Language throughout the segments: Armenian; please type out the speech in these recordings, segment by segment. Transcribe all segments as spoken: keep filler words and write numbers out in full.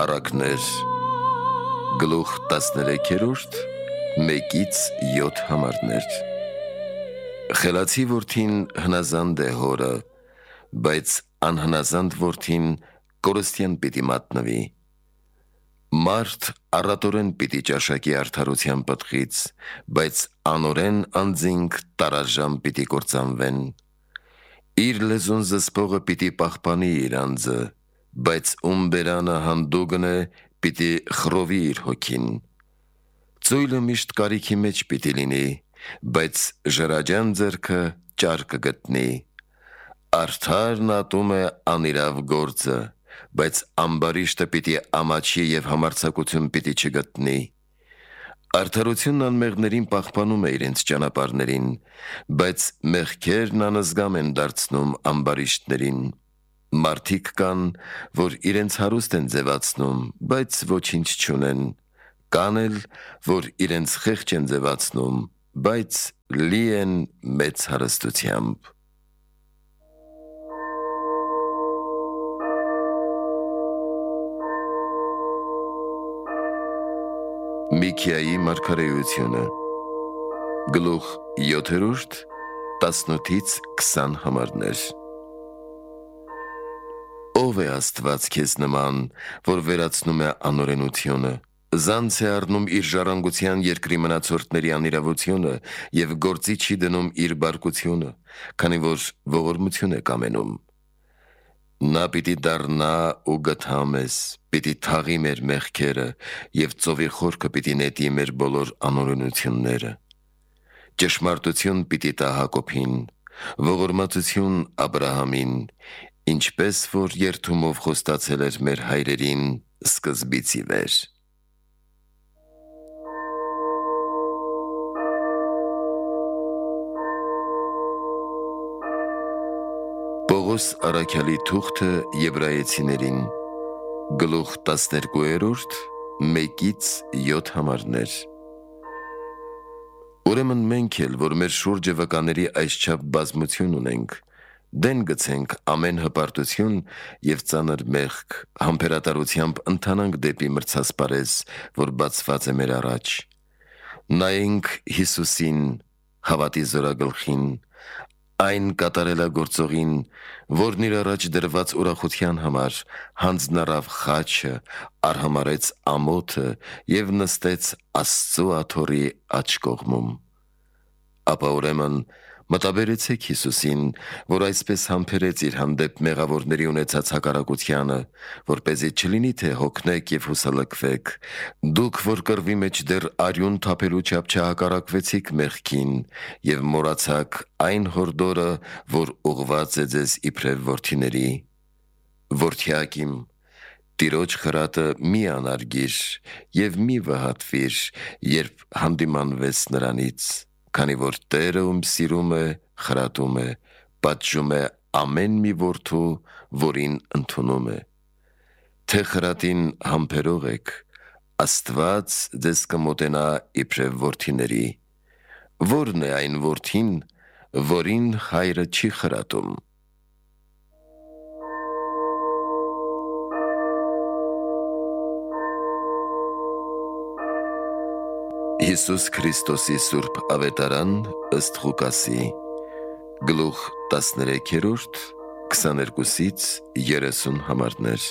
Առակներ գլուխ տասներեքերորդ մեկից յոթ համարներ Խելացի որդին հնազանդ է հորը, բայց անհնազանդ որդին կորստյան պիտի մատնվի։ Մարդ առատորեն պիտի ճաշակի արդարության պտղից, բայց անօրեն անձինք տարաժամ պիտի կործանվեն։ Իր լեզուն զսպողը պիտի պահպանի իր անձը, բայց ում բերանը հանդուգն է, պիտի խռովի իր հոգին։ Ծույլը միշտ կարիքի մեջ պիտի լինի, բայց ժրաջան ձեռքը ճար կգտնի։ Արդարն ատում է անիրավ գործը, բայց ամբարիշտը պիտի ամաչի և համարձակություն պիտի չգտնի։ Արդարությունն անմեղներին պահպանում է իրենց ճանապարհներին, բայց մեղքերն անզգամ են դարձնում ամբարիշտներին։ Մարդիկ կան, որ իրենց հարուստ են ձևացնում, բայց ոչինչ չունեն, կան էլ, որ իրենց խեղճ են ձևացնում, բայց լի են մեծ հարստությամբ։ Միքիայի մարգարեությունը գլուխ յոթերորդ տասնութից քսան համարներ Ով է Աստված քեզ նման, որ վերացնում է անօրենությունը, զանց է առնում իր ժառանգության երկրի մնացորդների անիրավությունը և գործի չի դնում իր բարկությունը, քանի որ ողորմություն է կամենում։ Նա պիտի դառնա ու գթա մեզ, պիտի թաղի մեր մեղքերը և ծովի խորքը պիտի նետի մեր բոլոր անօրենությունները։ Ճշմարտություն պիտի տա Հակոբին, ողորմածություն Աբրահամին, ինչպես որ երդումով խոստացել էր մեր հայրերին սկզբից ի վեր։ Պողոս առաքյալի թուղթը Եբրայեցիներին գլուխ տասներկուերորդ մեկից յոթ համարներ Ուրեմն մենք էլ, որ մեր շուրջը վկաների այսչափ բազմություն ունենք, դեն գցենք ամեն հպարտություն և ծանր մեղք, համբերատարությամբ ընթանանք դեպի մրցասպարեզ, որ բացված է մեր առաջ։ Նայենք Հիսուսին, հավատի զորագլխին, այն կատարելագործողին, որն իր առաջ դրված ուրախության համար հանձնարավ խաչը, արհամարհեց ամոթը և նստեց Աստծու աթոռի աջ կողմում։ Ապա ուրեմն մտաբերեցեք Հիսուսին, որ այսպես համբերեց իր հանդեպ մեղավորների ունեցած հակառակությանը, որպեսզի չլինի թե հոգնեք և հուսալքվեք, դուք, որ կռվի մեջ դեռ արյուն թափելու չափ չհակառակվեցիք մեղքին և մոռացաք այն հորդորը, որ ուղղված է ձեզ իբրև որդիների։ Որդյակ իմ, Տիրոջ խրատը մի անարգիր և մի վհատվիր, երբ հանդիմանվես նրանից, քանի որ Տերը, ում սիրում է, խրատում է, պատժում է ամեն մի որդու, որին ընդունում է։ Թե խրատին համբերող եք, Աստված ձեզ կմոտենա իբրև որդիների։ Ո՞րն է այն որդին, որին հայրը չի խրատում։ Հիսուս Քրիստոսի սուրբ ավետարան ըստ Ղուկասի գլուխ տասներեքերորդ քսաներկուսից երեսուն համարներ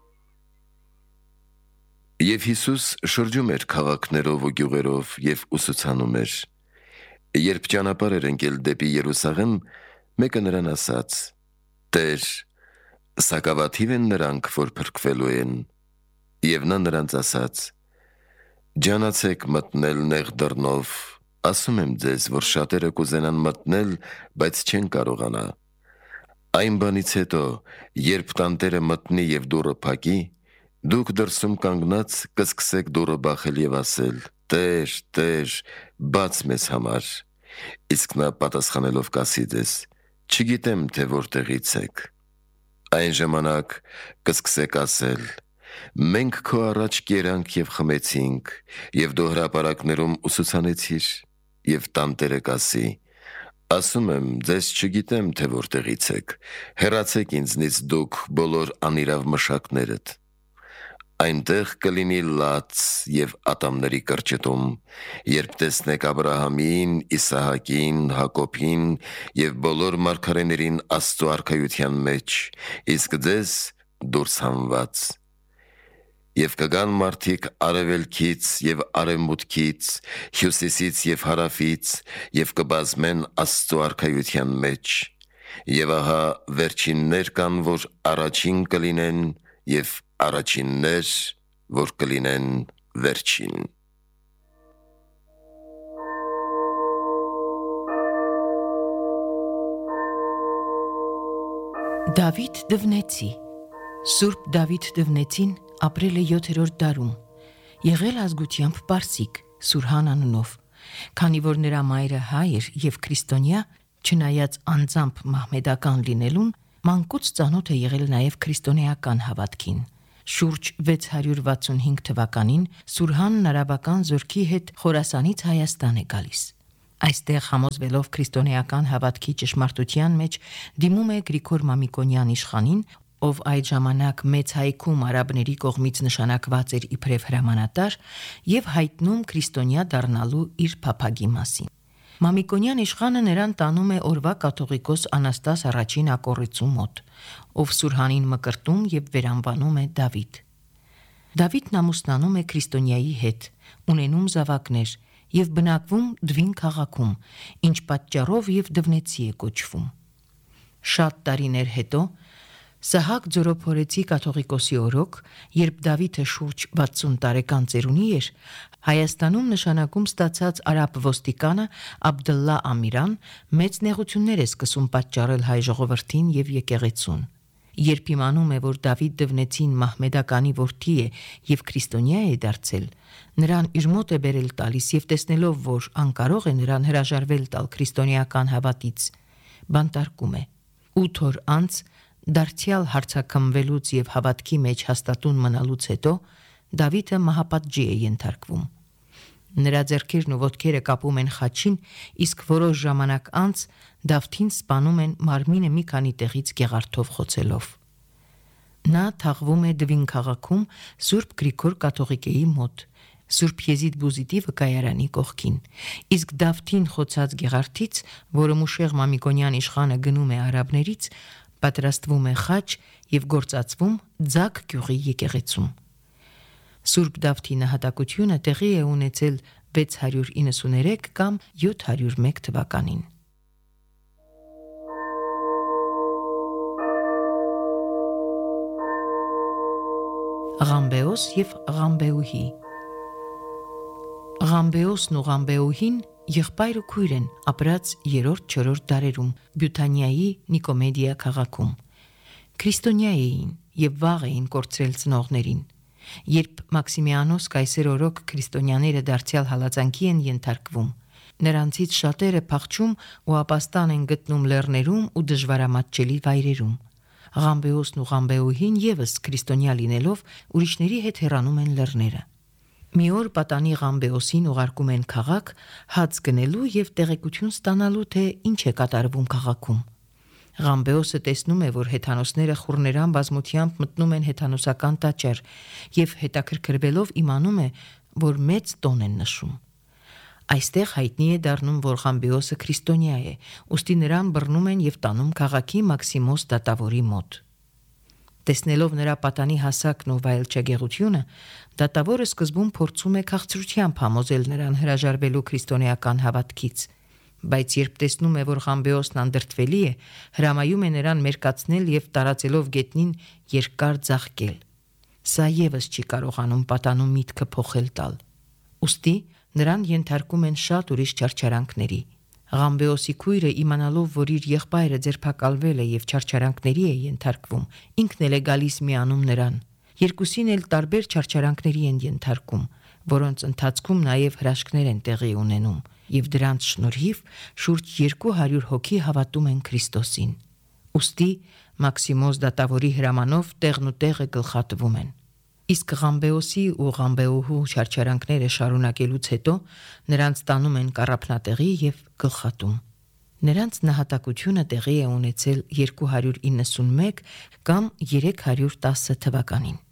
Եվ Հիսուս շրջում էր քաղաքներով ու գյուղերով և ուսուցանում էր։ Երբ ճանապարհ էր ընկել դեպի Երուսաղեմ, մեկը նրան ասաց. «Տեր, սակավաթիվ են նրանք, որ փրկվելու են»։ Եվ նա նրանց ասաց. «Ջանացեք մտնել նեղ դռնով, ասում եմ ձեզ, որ շատերը կուզենան մտնել, բայց չեն կարողանա։ Այն բանից հետո, երբ տանտերը մտնի և դուռը փակի, դուք դրսում կանգնած կսկսեք դուռը բախել և ասել. «Տեր, Տեր, բաց մեզ համար»։ Իսկ նա պատասխանելով կասի ձեզ. «Չգիտեմ, թե որտեղից եք»։ Այն ժամանակ կսկսեք ասել. «Մենք քո առաջ կերանք և խմեցինք, և դու հրապարակներում ուսուցանեցիր»։ Եվ տանտերը կասի. «Ասում եմ ձեզ, չգիտեմ, թե որտեղից եք, հեռացեք ինձնից դուք բոլոր անիրավ մշակներդ»։ Այնտեղ կլինի լաց եւ ատամների կրճտում, երբ տեսնեք Աբրահամին, Իսահակին, Հակոբին եւ բոլոր մարգարեներին Աստծո արքայության մեջ, իսկ ձեզ դուրս հանված։ Եվ կգան մարդիկ արևելքից եւ արևմուտքից, հյուսիսից եւ հարավից, եւ կբազմեն Աստծո արքայության մեջ։ Եվ ահա վերջիններ կան, որ առաջին կլինեն, եւ առաջիններ, որ կլինեն վերջին։ Դավիթ Դվնեցի Սուրբ Դավիթ Դվնեցին ապրել է յոթերորդ դարում, եղել ազգությամբ պարսիկ, Սուրհան անունով, քանի որ նրա մայրը հայ էր եւ քրիստոնյա, չնայած անձամբ մահմեդական լինելուն, մանկուց ծանոթ է եղել նաև քրիստոնեական հավատքին։ Շուրջ վեց հարյուր վաթսունհինգ թվականին Սուրհանն արաբական զորքի հետ Խորասանից Հայաստան է գալիս։ Այստեղ համոզվելով քրիստոնեական հավատքի ճշմարտության մեջ դիմում է Գրիգոր Մամիկոնյան իշխանին, ով այդ ժամանակ մեծ հայքում արաբների կողմից նշանակված էր իբրև հրամանատար, եւ հայտնում քրիստոնյա դառնալու իր փափագի մասին։ Մամիկոնյան իշխանը նրան տանում է օրվա կաթողիկոս Անաստաս առաջին ակոռիծու մոտ, ով Սուրհանին մկրտում եւ վերանվանում է Դավիթ։ Դավիթն ամուսնանում է քրիստոնյայի հետ, ունենում զավակներ եւ բնակվում Դվին քաղաքում, ինչ պատճառով եւ Դվնեցի է կոչվում։ Շատ տարիներ հետո Սահակ Ձորոփորեցի կաթողիկոսի օրոք, երբ Դավիթը շուրջ վաթսուն տարեկան ծերունի էր, Հայաստանում նշանակում ստացած արաբ ոստիկանը Աբդլլա Ամիրան մեծ նեղություններ է սկսում պատճառել հայ ժողովրդին եւ եկեղեցուն։ Երբ իմանում է, որ Դավիթ Դվնեցին մահմեդականի որդի է եւ քրիստոնյա է դարձել, նրան իր մոտ է բերել տալիս եւ տեսնելով, որ անկարող է նրան հրաժարվել տալ քրիստոնեական հավատից, բանտարկում է։ ութ օր անց դարձյալ հարցակմվելուց եւ հավատքի մեջ հաստատուն մնալուց հետո Դավիթը մահապատժի է ենթարկվում։ Նրա ձեռքերն ու ոտքերը կապում են խաչին, իսկ որոշ ժամանակ անց Դավթին սպանում են մարմինը մի քանի տեղից գեղարդով խոցելով։ Նա թաղվում է Դվին քաղաքում Սուրբ Գրիգոր կաթողիկեի մոտ, Սուրբ Եզիդ Բուզիդի վկայարանի կողքին, իսկ Դավթին խոցած գեղարդից, որը Մուշեղ Մամիկոնյան իշխանը գնում է արաբներից, պատրաստվում է խաչ եւ գործածվում Ձակ գյուղի եկեղեցում։ Սուրբ Դավթի նահատակությունը տեղի է ունեցել վեց հարյուր իննսուներեք կամ յոթ հարյուր մեկ թվականին։ Ղամբեոս եւ Ղամբեուհի Ղամբեոսն ու Ղամբեուհին եղբայր ու քույր են, ապրած երրորդ-չորրորդ դարերում Բյուտանիայի Նիկոմեդիա քաղաքում։ Քրիստոնյա էին եւ վաղ էին կորցրել ծնողներին։ Երբ Մաքսիմիանոս կայսեր օրոք քրիստոնյաները դարձյալ հալածանքի են ենթարկվում, նրանցից շատերը փախչում ու ապաստան են գտնում լեռներում ու դժվարամատչելի վայրերում։ Ղամբեոսն ու Ղամբեուհին եւս քրիստոնյա լինելով ուրիշների հետ հեռանում են լեռները։ Մի օր պատանի Ղամբեոսին ուղարկում են քաղաք հաց գնելու եւ տեղեկություն ստանալու, թե ինչ է կատարվում քաղաքում։ Ղամբեոսը տեսնում է, որ հեթանոսները խուռներան բազմությամբ մտնում են հեթանոսական տաճար եւ հետաքրքրվելով իմանում է, որ մեծ տոն են նշում։ Այստեղ հայտնի է դառնում, որ Ղամբեոսը քրիստոնյա է, ուստի նրան բռնում են եւ տանում քաղաքի Մաքսիմոս դատավորի մոտ։ Տեսնելով նրա պատանի հասակն ու վայելչագեղությունը, դատավորը սկզբում փորձում է քաղցրությամբ համոզել նրան հրաժարվելու քրիստոնեական հավատքից, բայց երբ տեսնում է, որ Ղամբեոսն անդրդվելի է, հրամայում է նրան մերկացնել եւ տարածելով գետնին երկար ձաղկել։ Սա եւս չի կարողանում պատանու միտքը փոխել տալ։ Ուստի նրան ենթարկում են շատ ուրիշ չարչարանքների։ Ղամբեոսի քույրը իմանալով, որ իր եղբայրը ձերբակալվել է եւ չարչարանքների է ենթարկվում, ինքն էլ է գալիս միանում նրան։ Երկուսին էլ տարբեր չարչարանքների են ենթարկում, որոնց ընթացքում նաեւ հրաշքներ են տեղի ունենում, եւ դրանց շնորհիվ շուրջ երկու հարյուր հոգի հավատում են Քրիստոսին։ Ուստի Մաքսիմոս դատավորի հրամանով տեղն ու տեղը գլխատվում են։ Իսկ Ղամբեոսի ու Ղամբեուհու չարչարանքները շարունակելուց հետո նրանց տանում են կառափնատեղի եւ գլխատում։ Նրանց նահատակությունը տեղի է ունեցել երկու հարյուր իննսունմեկ կամ երեք հարյուր տասը թվականին։